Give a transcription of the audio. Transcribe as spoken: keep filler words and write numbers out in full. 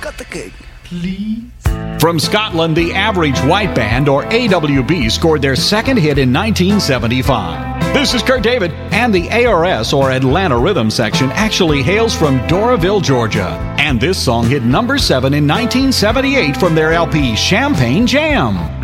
got the cake. Please. From Scotland, the Average White Band, or A W B, scored their second hit in nineteen seventy-five. This is Kurt David, and the A R S, or Atlanta Rhythm Section, actually hails from Doraville, Georgia. And this song hit number seven in nineteen seventy-eight from their L P Champagne Jam.